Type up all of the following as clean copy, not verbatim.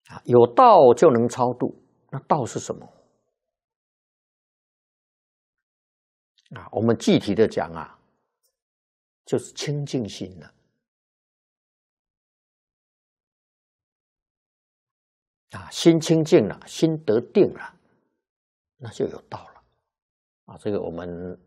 啊，有道就能超度。那道是什么？啊，我们具体的讲啊，就是清净心了。啊，心清净了，心得定了，那就有道了。啊，这个我们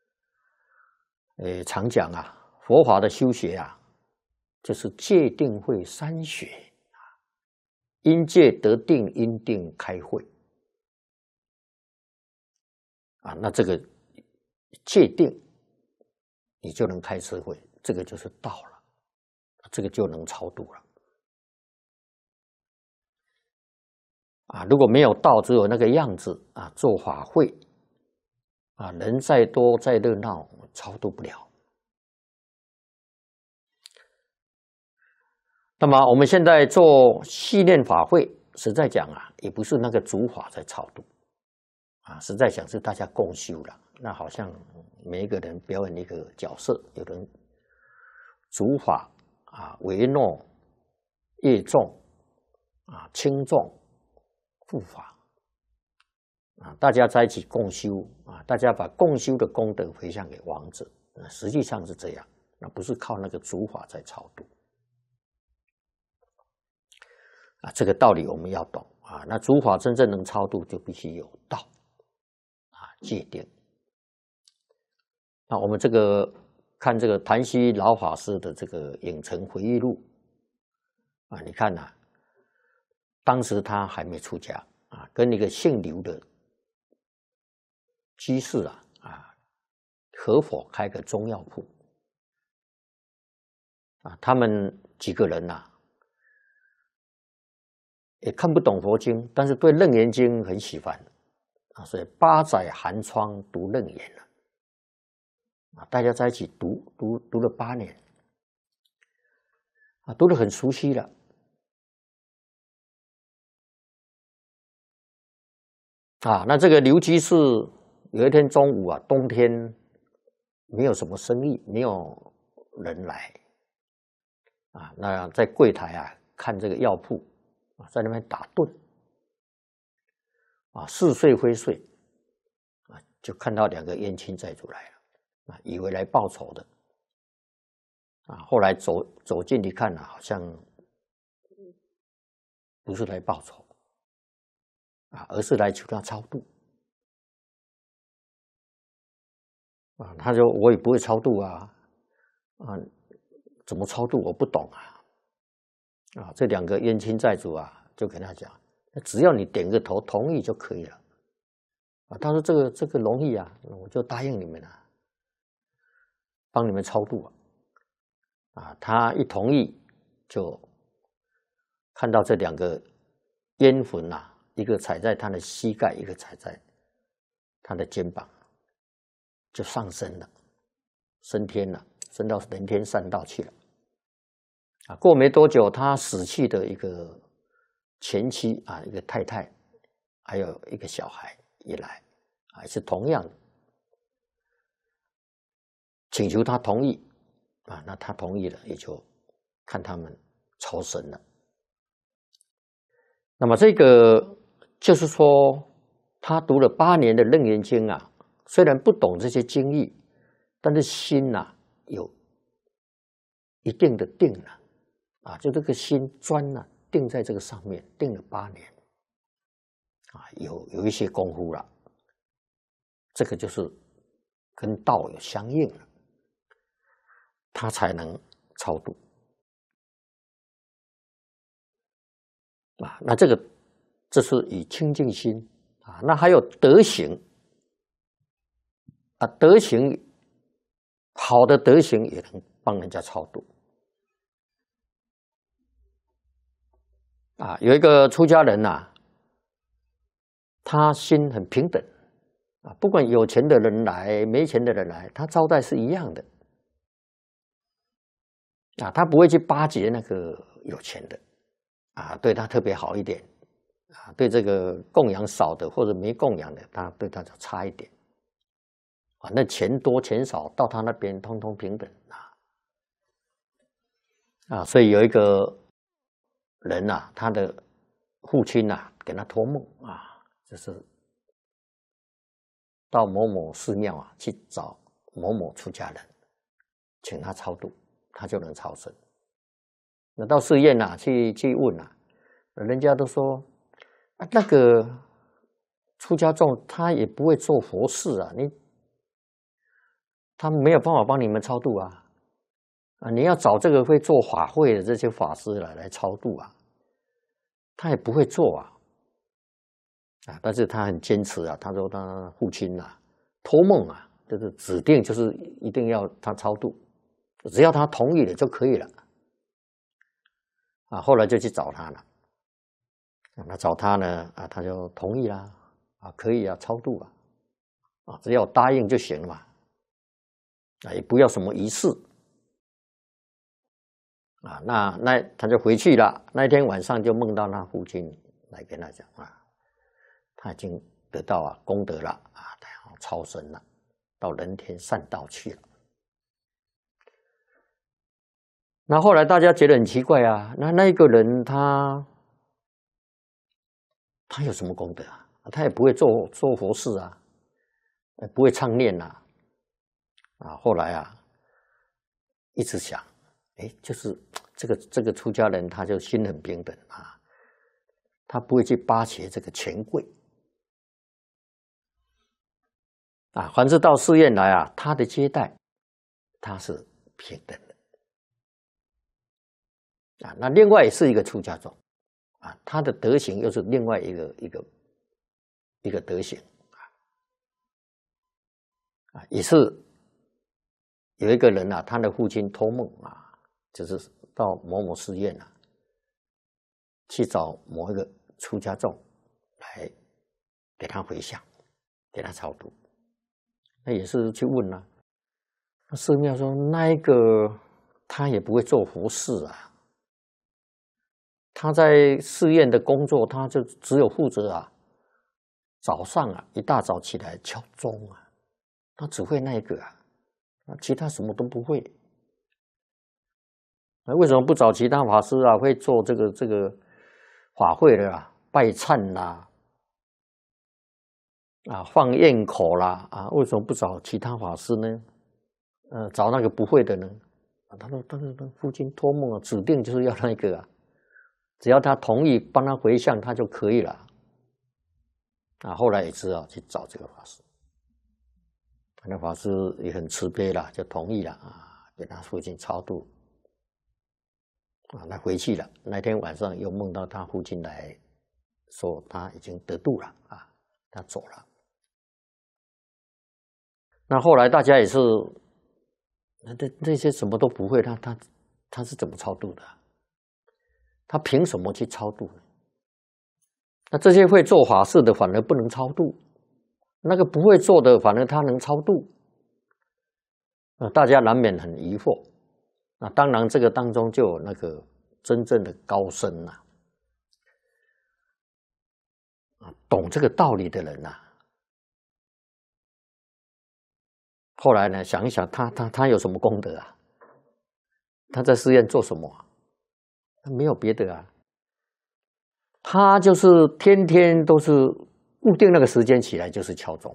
常讲啊，佛法的修学啊，就是戒定慧三学。因戒得定，因定开慧。啊，那这个戒定，你就能开智慧，这个就是道了，这个就能超度了。啊，如果没有道，只有那个样子啊，做法会啊，人再多再热闹，超度不了。那么我们现在做系念法会，实在讲啊，也不是那个主法在超度啊，实在讲是大家共修了。那好像每一个人表演一个角色，有人主法啊，为诺、业重啊、轻重、护法啊，大家在一起共修啊，大家把共修的功德回向给亡者，实际上是这样，那不是靠那个主法在超度啊，这个道理我们要懂啊。那主法真正能超度，就必须有道啊，戒定。那我们这个看这个谭虚老法师的这个影城回忆录啊，你看呐，当时他还没出家啊，跟一个姓刘的居士啊合伙开个中药铺啊，他们几个人呐，也看不懂佛经，但是对楞严经很喜欢啊，所以8载寒窗读楞严了啊，大家在一起读了8年啊，读得很熟悉了啊。那这个刘居士有一天中午啊，冬天没有什么生意，没有人来啊，那在柜台啊看这个药铺啊，在那边打盹啊，似睡非睡啊，就看到2个冤亲债主来了啊，以为来报仇的啊，后来走近一看啊，好像不是来报仇啊，而是来求他超度啊。他说我也不会超度啊，怎么超度我不懂啊。这2个冤亲债主啊，就跟他讲，只要你点个头同意就可以了啊。他说这个容易啊，我就答应你们了，帮你们超度啊。他一同意，就看到这2个冤魂啊，一个踩在他的膝盖，一个踩在他的肩膀，就上升了，升天了，升到人天善道去了啊。过没多久，他死去的一个前妻啊，一个太太，还有一个小孩也来啊，是同样的，请求他同意啊。那他同意了，也就看他们超生了。那么这个就是说，他读了8年的楞严经啊，虽然不懂这些经义，但是心啊有一定的定了啊，就这个心专了，定在这个上面，定了8年啊，有一些功夫了，这个就是跟道有相应了，他才能超度啊。那这是以清净心啊，那还有德行啊，德行好的德行也能帮人家超度啊。有一个出家人呐，他心很平等啊，不管有钱的人来，没钱的人来，他招待是一样的啊，他不会去巴结那个有钱的啊，对他特别好一点啊，对这个供养少的或者没供养的，他对他就差一点啊。那钱多钱少到他那边通通平等啊。所以有一个人啊，他的父亲啊给他托梦啊，就是到某某寺庙啊去找某某出家人，请他超度，他就能超生。那到寺院啊去问啊，人家都说啊那个出家众他也不会做佛事啊，他没有办法帮你们超度啊，你要找这个会做法会的这些法师来超度啊，他也不会做啊，但是他很坚持啊，他说他父亲啊托梦啊，就是指定就是一定要他超度，只要他同意了就可以了啊。后来就去找他了，那找他呢啊，他就同意啦啊，可以啊，超度啊，只要答应就行了嘛。也不要什么仪式啊，那他就回去了。那一天晚上就梦到他父亲来跟他讲啊，他已经得到功德了啊，他要超生了，到人天善道去了。那后来大家觉得很奇怪啊，那一个人他有什么功德啊？他也不会做佛事啊，不会唱念啊。后来啊，一直想，就是这个出家人，他就心很平等啊，他不会去巴结这个权贵啊。凡是到寺院来啊，他的接待他是平等的啊。那另外也是一个出家众啊，他的德行又是另外一个德行啊，也是。有一个人啊，他的父亲托梦啊，就是到某某寺院啊，去找某一个出家众来给他回向，给他超度。那也是去问啊，那寺庙说那一个他也不会做佛事啊，他在寺院的工作，他就只有负责啊，早上啊一大早起来敲钟啊，他只会那一个啊。其他什么都不会，那为什么不找其他法师啊？会做这个法会的啦，拜忏啦，放焰口啦，为什么不找其他法师呢？找那个不会的呢？他说，但是父亲托梦啊，指定就是要那个啊，只要他同意帮他回向，他就可以了。后来也知道去找这个法师。那法师也很慈悲了，就同意了给他父亲超度他回去了。那天晚上又梦到他父亲来说他已经得度了他走了。那后来大家也是，那些什么都不会，他是怎么超度的？他凭什么去超度呢？那这些会做法事的反而不能超度。那个不会做的，反而他能超度，大家难免很疑惑。当然，这个当中就有那个真正的高僧懂这个道理的人后来呢，想一想，他有什么功德啊？他在寺院做什么没有别的他就是天天都是固定那个时间起来就是敲钟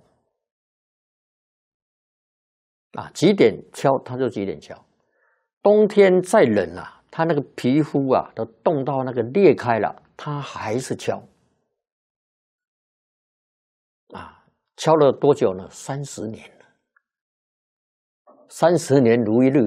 几点敲他就几点敲。冬天再冷他那个皮肤都冻到那个裂开了，他还是敲敲了多久呢？30年了，30年如一日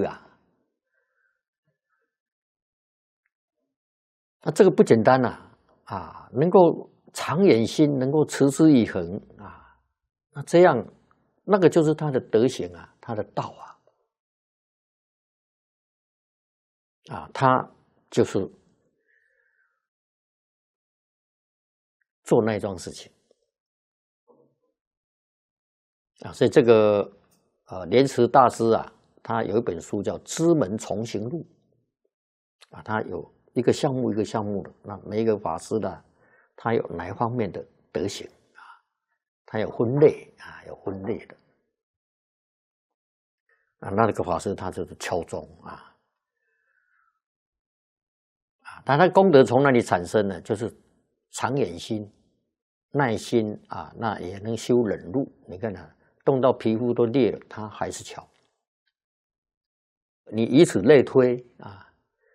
这个不简单能够长远心，能够持之以恒那这样那个就是他的德行他的道他就是做那桩事情所以这个莲池大师他有一本书叫《知门重行录》他有一个项目一个项目的，那每一个法师的他有哪一方面的德行他有分类有分类的那个法师他就是敲钟他的功德从哪里产生呢？就是长远心、耐心啊，那也能修忍辱。你看啊，动到皮肤都裂了，它还是巧。你以此类推啊，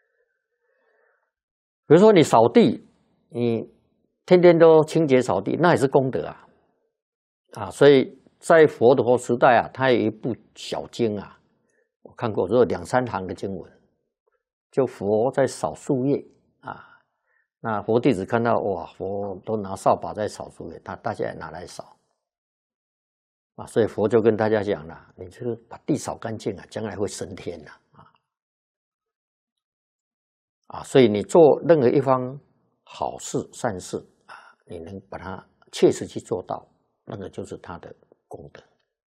比如说你扫地，你天天都清洁扫地，那也是功德啊。啊，所以在佛陀时代啊，他有一部小经啊，我看过，只有2、3行的经文，就佛在扫树叶啊。那佛弟子看到哇，佛都拿扫把在扫树叶，大家也拿来扫啊。所以佛就跟大家讲了，你这个把地扫干净啊，将来会升天的啊。所以你做任何一方好事善事啊，你能把它切实去做到，那个就是他的功德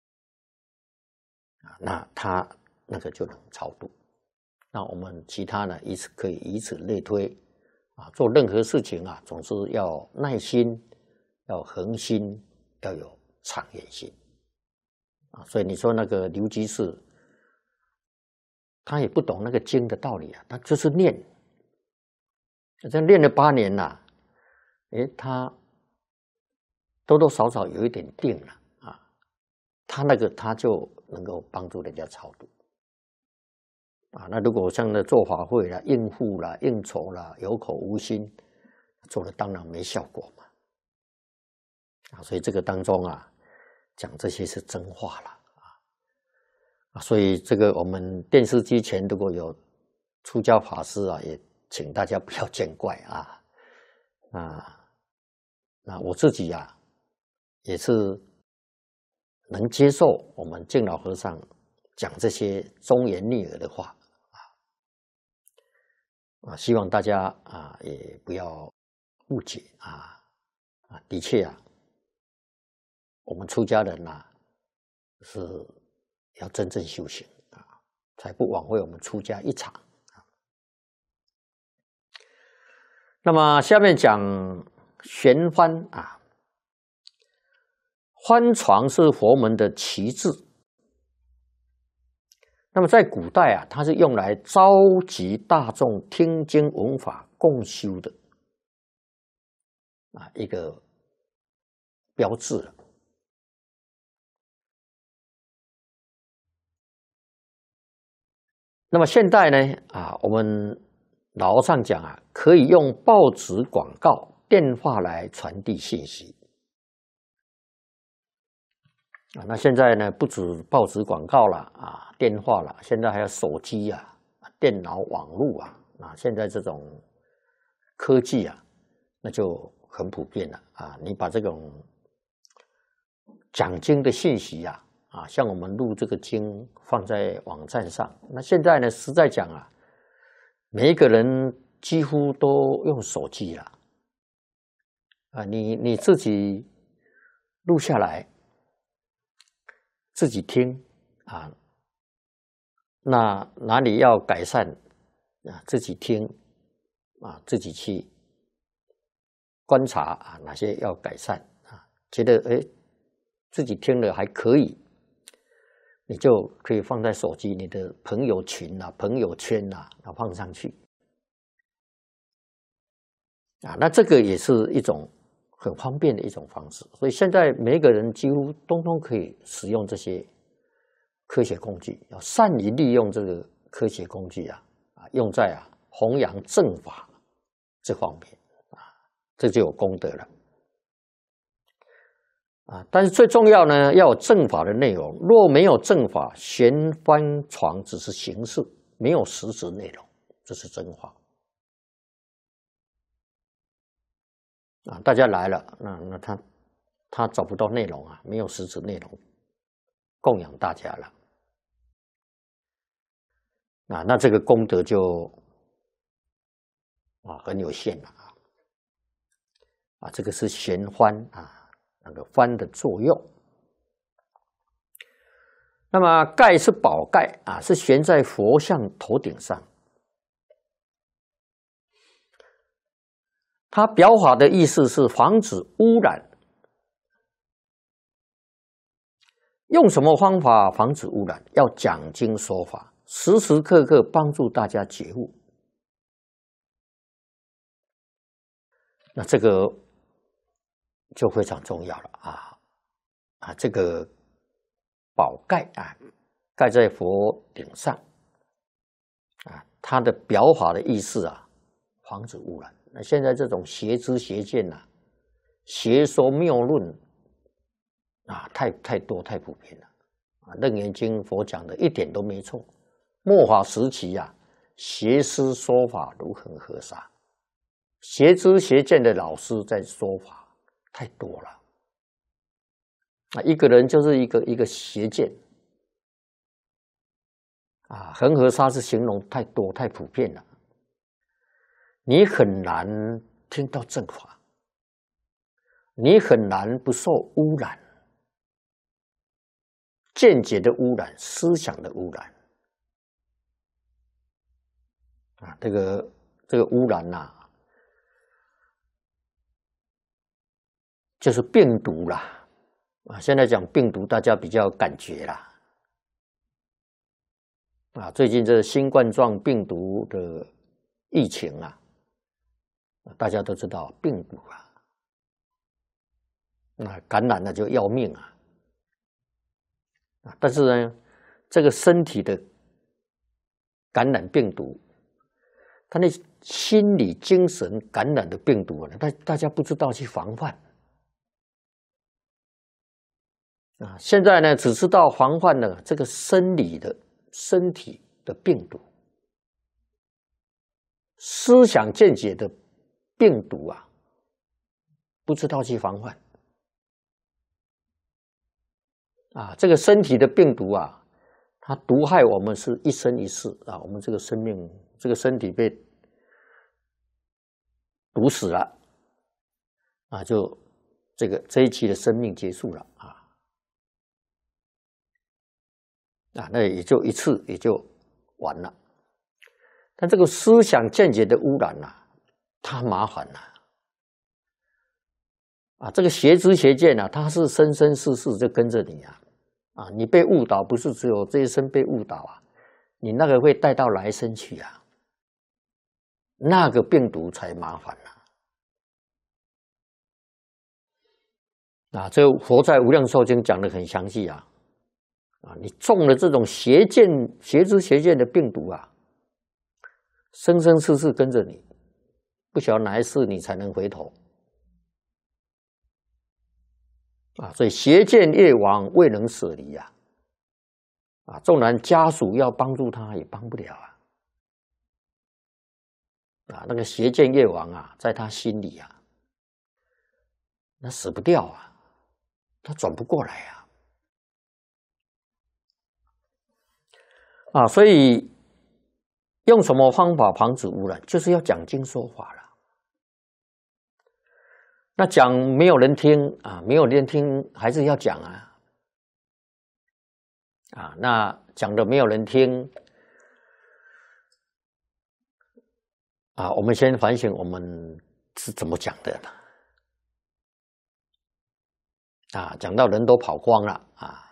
啊。那他那个就能超度。那我们其他呢，可以以此类推啊。做任何事情啊，总是要耐心，要恒心，要有长远心啊。所以你说那个刘居士，他也不懂那个经的道理啊，他就是念，这练了8年了，他多多少少有一点定了啊。他就能够帮助人家超度啊。那如果像那做法会啦、应付啦、应酬啦、有口无心，做了当然没效果嘛啊。所以这个当中啊，讲这些是真话了啊。所以这个我们电视机前如果有出家法师啊，也请大家不要见怪啊。那我自己啊，也是能接受我们净老和尚讲这些忠言逆耳的话啊，希望大家啊也不要误解啊。的确啊，我们出家人啊是要真正修行啊，才不枉费我们出家一场啊。那么下面讲玄幡啊，幡床是佛门的旗帜。那么在古代啊，它是用来召集大众听经闻法共修的啊一个标志了。那么现代呢啊，我们老和尚讲啊，可以用报纸广告、电话来传递信息啊。那现在呢，不止报纸广告了啊，电话了，现在还有手机啊、电脑、网络啊，现在这种科技啊，那就很普遍了啊。你把这种讲经的信息啊，像我们录这个经放在网站上，那现在呢，实在讲啊，每一个人几乎都用手机了啊。你自己录下来，自己听啊，那哪里要改善啊，自己听啊，自己去观察啊，哪些要改善啊，觉得自己听了还可以，你就可以放在手机你的朋友群啊、朋友圈啊，放上去啊。那这个也是一种很方便的一种方式。所以现在每一个人几乎通通可以使用这些科学工具，要善于利用这个科学工具用在弘扬正法这方面这就有功德了但是最重要呢，要有正法的内容。若没有正法，玄幡床只是形式，没有实质内容，这是真话大家来了，那他找不到内容没有实质内容供养大家了那这个功德就很有限了这个是玄幡那个幡的作用。那么盖是宝盖是悬在佛像头顶上。它表法的意思是防止污染。用什么方法防止污染？要讲经说法，时时刻刻帮助大家觉悟。 那这个就非常重要了这个宝盖盖在佛顶上它的表法的意思防止污染。那现在这种邪知邪见邪说谬论太多太普遍了楞严经佛讲的一点都没错。末法时期邪师说法如恒河沙，邪知邪见的老师在说法太多了一个人就是一个邪见恒河沙是形容太多太普遍了，你很难听到正法，你很难不受污染，见解的污染，思想的污染这个污染就是病毒啦现在讲病毒大家比较有感觉啦最近这新冠状病毒的疫情大家都知道病毒感染了就要命但是呢，这个身体的感染病毒，他那心理精神感染的病毒大家不知道去防范现在呢，只知道防范了这个身体的病毒，思想见解的病毒不知道去防范这个身体的病毒它毒害我们是一生一世我们这个生命，这个身体被毒死了就这一期的生命结束了那也就一次也就完了。但这个思想见解的污染它麻烦这个邪知邪见它是生生世世就跟着你你被误导不是只有这一生被误导你那个会带到来生去那个病毒才麻烦这个佛在《无量寿经》讲得很详细你中了这种邪知邪见的病毒生生世世跟着你，不晓得哪一世你才能回头所以邪见业亡未能舍离纵然家属要帮助他也帮不了那个邪见业亡在他心里那死不掉他转不过来所以用什么方法防止污染，就是要讲经说法了。那讲没有人听没有人听还是要讲那讲的没有人听我们先反省我们是怎么讲的讲到人都跑光了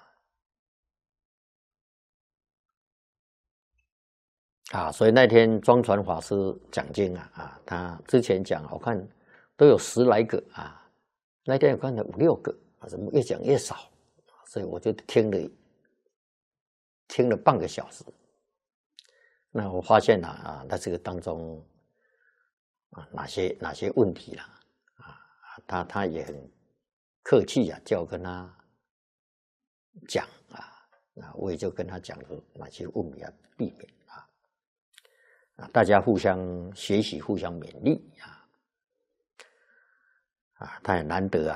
所以那天庄传法师讲经他之前讲我看都有10来个那天我看了5、6个怎么越讲越少，所以我就听了半个小时。那我发现他这个当中哪些问题他也很客气叫我跟他讲那我也就跟他讲了哪些问题要避免大家互相学习，互相勉励他也难得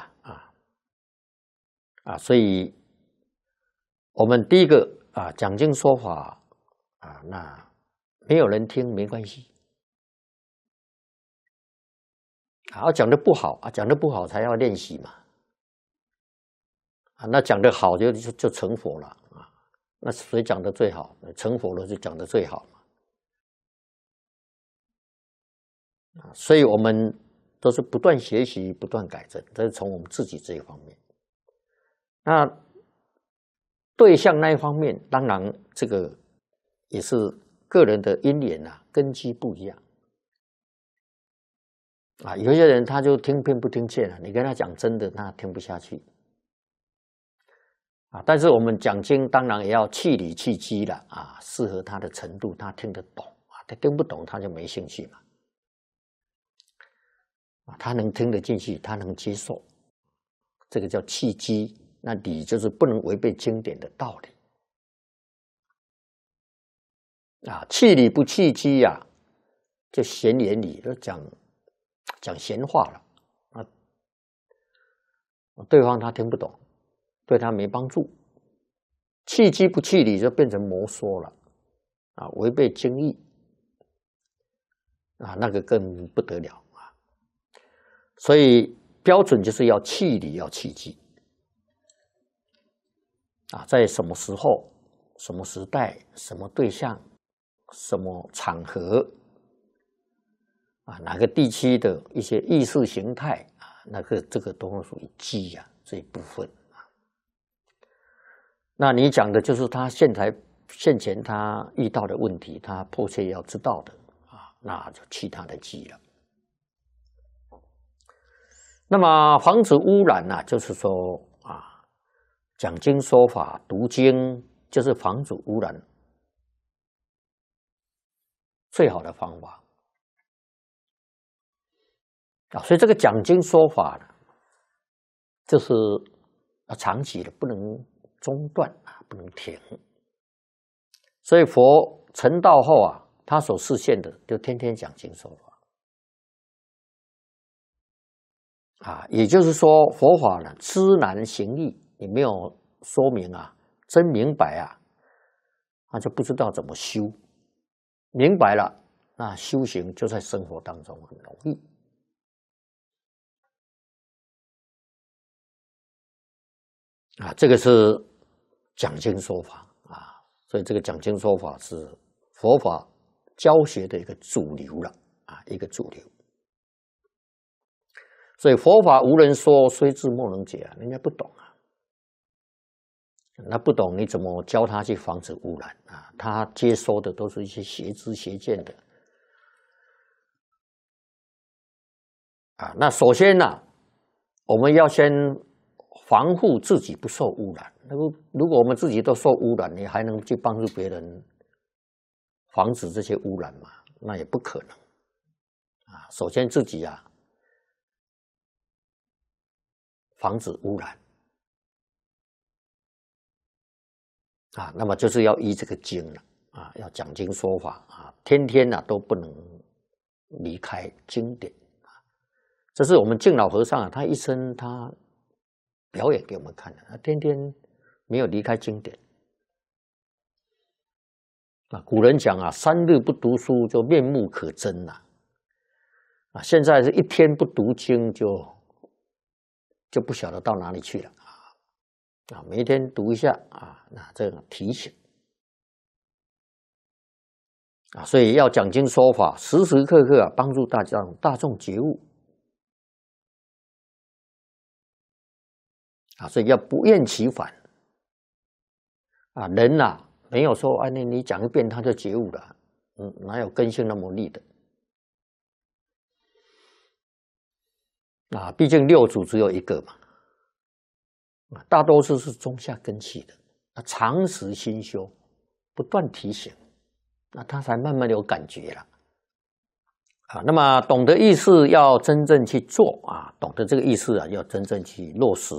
所以我们第一个讲经说法那没有人听没关系讲得不好讲得不好才要练习嘛那讲得好就成佛了那谁讲得最好？成佛了就讲得最好所以我们都是不断学习不断改正，这是从我们自己这一方面。那对象那一方面当然这个也是个人的因缘根基不一样啊，有些人他就听偏不听见了，你跟他讲真的，他听不下去。啊，但是我们讲经当然也要气理气机了啊，适合他的程度，他听得懂啊，他听不懂他就没兴趣嘛。啊，他能听得进去，他能接受，这个叫气机。那理就是不能违背经典的道理。啊，气理不气机呀，就闲言理，都讲闲话了啊，对方他听不懂，对他没帮助。气机不气理就变成摩挲了啊，违背经义啊，那个更不得了啊。所以标准就是要气理，要气机啊，在什么时候、什么时代、什么对象、什么场合啊，哪个地区的一些意识形态啊，这个都属于机啊这一部分啊。那你讲的就是他现前他遇到的问题，他迫切要知道的啊，那就气他的机了。那么防止污染呢，就是说啊，讲经说法、读经，就是防止污染最好的方法啊。所以这个讲经说法呢，就是要长期的，不能中断啊，不能停。所以佛成道后啊，他所示现的就天天讲经说法啊，也就是说佛法呢，知难行易，你没有说明啊，真明白啊，他就不知道怎么修。明白了，那修行就在生活当中很容易啊。这个是讲经说法啊，所以这个讲经说法是佛法教学的一个主流了啊，一个主流。所以佛法无人说，虽智莫能解啊，人家不懂啊。那不懂你怎么教他去防止污染啊？他接收的都是一些邪知邪见的啊。那首先呢，我们要先防护自己不受污染。如果我们自己都受污染，你还能去帮助别人防止这些污染吗？那也不可能啊。首先自己啊，防止污染啊，那么就是要依这个经了啊，要讲经说法啊，天天啊都不能离开经典啊。这是我们净老和尚啊，他一生他表演给我们看的，他天天没有离开经典啊。古人讲啊，3日不读书就面目可憎呐啊，现在是1天不读经就不晓得到哪里去了啊！每一天读一下啊，那这个提醒啊，所以要讲经说法，时时刻刻啊帮助大众觉悟啊，所以要不厌其烦啊。人呐，没有说啊，你讲1遍他就觉悟了，哪有根性那么利的啊？毕竟6祖只有1个嘛。大多数是中下根器的，长时心修，不断提醒，那他才慢慢有感觉了啊。那么懂得意思要真正去做啊，懂得这个意思啊，要真正去落实。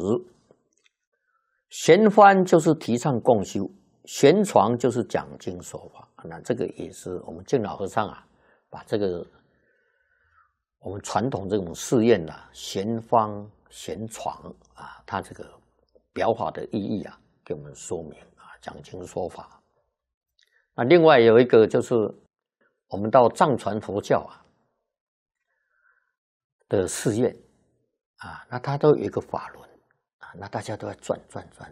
闲幡就是提倡共修，闲床就是讲经说法。那这个也是我们净老和尚啊，把这个我们传统这种寺院啊，闲方闲床啊，它这个表法的意义啊，给我们说明啊，讲经说法。那另外有一个就是我们到藏传佛教啊的寺院啊，那它都有一个法轮啊，那大家都在转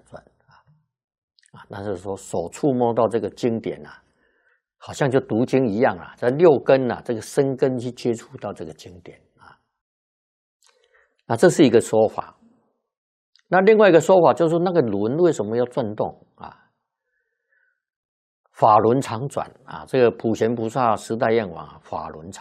啊，那是说手触摸到这个经典啊，好像就读经一样啊，在6根啊，这个身根去接触到这个经典啊，那这是一个说法。那另外一个说法就是那个轮为什么要转动啊？法轮常转啊，这个普贤菩萨10代愿王法轮常